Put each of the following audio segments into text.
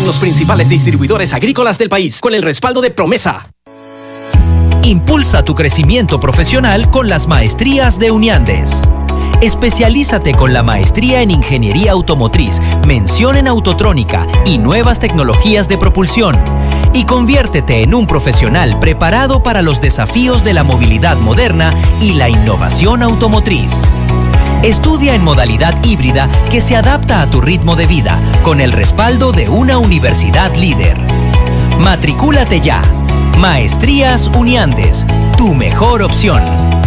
los principales distribuidores agrícolas del país, con el respaldo de Promesa. Impulsa tu crecimiento profesional con las maestrías de Uniandes. Especialízate con la maestría en Ingeniería Automotriz, mención en Autotrónica y nuevas tecnologías de propulsión. Y conviértete en un profesional preparado para los desafíos de la movilidad moderna y la innovación automotriz. Estudia en modalidad híbrida que se adapta a tu ritmo de vida, con el respaldo de una universidad líder. Matricúlate ya. Maestrías Uniandes, tu mejor opción.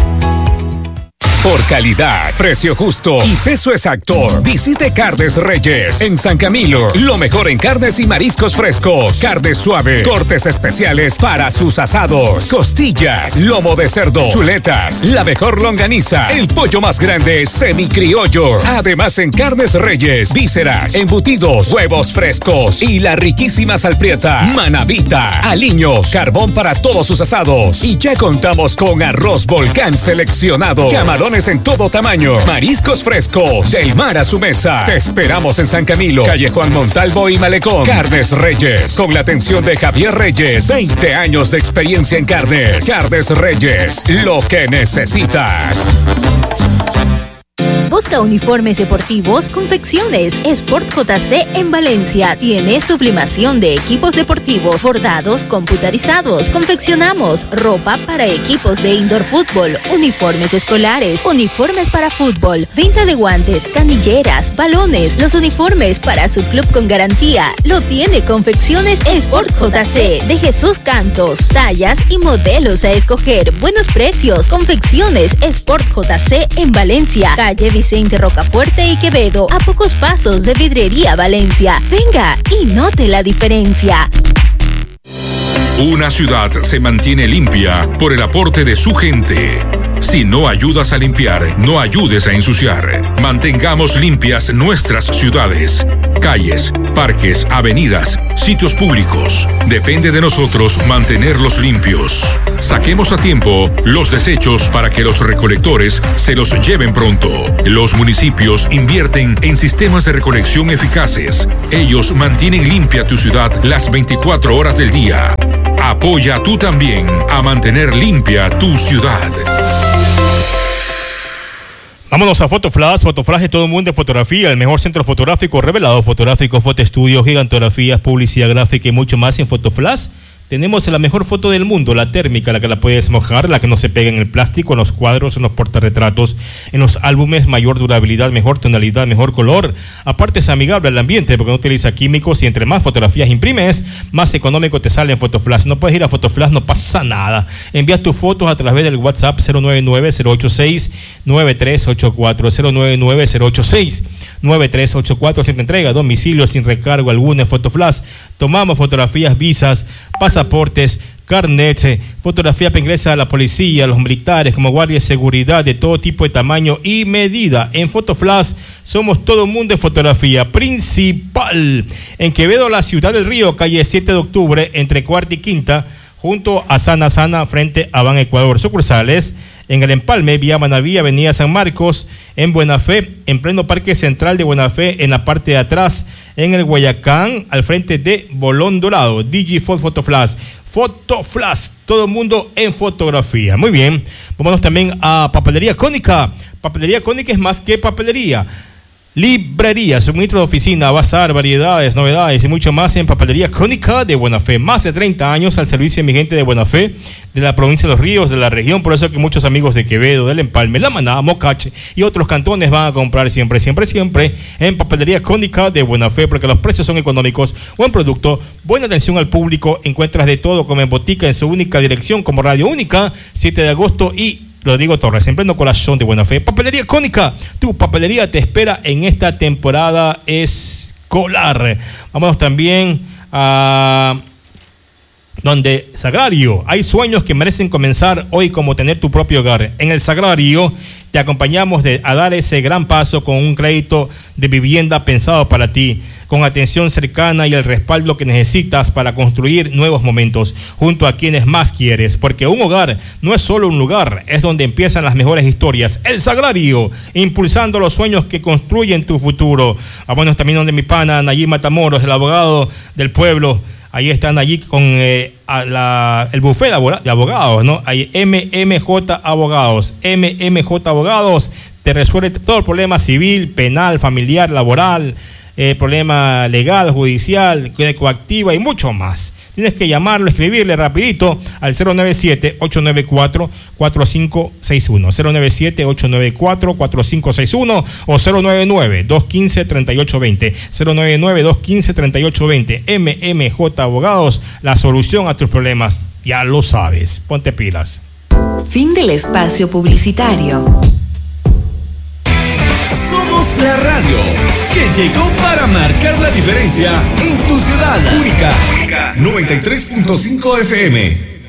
Por calidad, precio justo y peso exacto, visite Carnes Reyes en San Camilo. Lo mejor en carnes y mariscos frescos, carne suave, cortes especiales para sus asados, costillas, lomo de cerdo, chuletas, la mejor longaniza, el pollo más grande semicriollo. Además en Carnes Reyes, vísceras, embutidos, huevos frescos y la riquísima salprieta, manavita, aliños, carbón para todos sus asados. Y ya contamos con arroz volcán seleccionado, camarón en todo tamaño, mariscos frescos, del mar a su mesa. Te esperamos en San Camilo, calle Juan Montalvo y Malecón. Carnes Reyes, con la atención de Javier Reyes. 20 años de experiencia en carnes. Carnes Reyes, lo que necesitas. Busca uniformes deportivos, confecciones. Sport JC en Valencia. Tiene sublimación de equipos deportivos, bordados, computarizados. Confeccionamos ropa para equipos de indoor fútbol, uniformes escolares, uniformes para fútbol, venta de guantes, canilleras, balones. Los uniformes para su club con garantía lo tiene Confecciones Sport JC de Jesús Cantos. Tallas y modelos a escoger. Buenos precios. Confecciones Sport JC en Valencia. Calle Vicente Rocafuerte y Quevedo, a pocos pasos de Vidrería Valencia. Venga y note la diferencia. Una ciudad se mantiene limpia por el aporte de su gente. Si no ayudas a limpiar, no ayudes a ensuciar. Mantengamos limpias nuestras ciudades, calles, parques, avenidas, sitios públicos. Depende de nosotros mantenerlos limpios. Saquemos a tiempo los desechos para que los recolectores se los lleven pronto. Los municipios invierten en sistemas de recolección eficaces. Ellos mantienen limpia tu ciudad las 24 horas del día. Apoya tú también a mantener limpia tu ciudad. Vámonos a Fotoflash de todo el mundo de fotografía, el mejor centro fotográfico revelado, fotográfico, fotoestudio, gigantografías, publicidad gráfica y mucho más en Fotoflash. Tenemos la mejor foto del mundo, la térmica, la que la puedes mojar, la que no se pega en el plástico, en los cuadros, en los portarretratos, en los álbumes, mayor durabilidad, mejor tonalidad, mejor color. Aparte es amigable al ambiente porque no utiliza químicos y entre más fotografías imprimes, más económico te sale en Fotoflash. No puedes ir a Fotoflash, no pasa nada. Envías tus fotos a través del WhatsApp 099-086-9384, 099-086-9384. Se te entrega a domicilio sin recargo alguno en Fotoflash. Tomamos fotografías, visas, pasaportes, carnets, fotografía para ingresar a la policía, a los militares, como guardias de seguridad de todo tipo de tamaño y medida. En Fotoflash somos todo mundo de fotografía. Principal en Quevedo, la ciudad del Río, calle 7 de octubre, entre Cuarta y Quinta, junto a Sana Sana, frente a Ban Ecuador. Sucursales en El Empalme, vía Manaví, avenida San Marcos, en Buena Fe, en pleno Parque Central de Buena Fe, en la parte de atrás, en el Guayacán, al frente de Bolón Dorado. Digifot Fotoflash, todo el mundo en fotografía. Muy bien, vámonos también a Papelería Cónica. Papelería Cónica es más que papelería. Librería, suministro de oficina, bazar, variedades, novedades y mucho más en Papelería Cónica de Buena Fe. Más de 30 años al servicio de mi gente de Buena Fe, de la provincia de Los Ríos, de la región. Por eso que muchos amigos de Quevedo, del Empalme, La Maná, Mocache y otros cantones van a comprar siempre en Papelería Cónica de Buena Fe, porque los precios son económicos, buen producto, buena atención al público. Encuentras de todo como en botica, en su única dirección, como Radio Única, 7 de agosto y Rodrigo Torres, en pleno corazón de Buena Fe. Papelería Cónica, tu papelería te espera en esta temporada escolar. Vámonos también a donde Sagrario, hay sueños que merecen comenzar hoy, como tener tu propio hogar. En el Sagrario te acompañamos a dar ese gran paso con un crédito de vivienda pensado para ti, con atención cercana y el respaldo que necesitas para construir nuevos momentos junto a quienes más quieres, porque un hogar no es solo un lugar, es donde empiezan las mejores historias. El Sagrario, impulsando los sueños que construyen tu futuro. Bueno, también donde mi pana Nayib Matamoros, el abogado del pueblo. Ahí están allí con el buffet de abogados, ¿no? Hay MMJ Abogados. MMJ Abogados te resuelve todo el problema civil, penal, familiar, laboral, problema legal, judicial, coactiva y mucho más. Tienes que llamarlo, escribirle rapidito al 097-894-4561, 097-894-4561 o 099-215-3820, 099-215-3820. MMJ Abogados, la solución a tus problemas, ya lo sabes, ponte pilas. Fin del espacio publicitario. Somos la radio que llegó para marcar la diferencia en tu ciudad. Única 93.5 FM.